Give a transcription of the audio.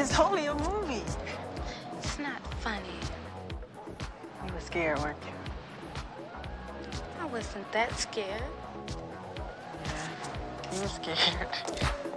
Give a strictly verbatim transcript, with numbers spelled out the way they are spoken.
It's only a movie. It's not funny. You were scared, weren't you? I wasn't that scared. Yeah, you were scared.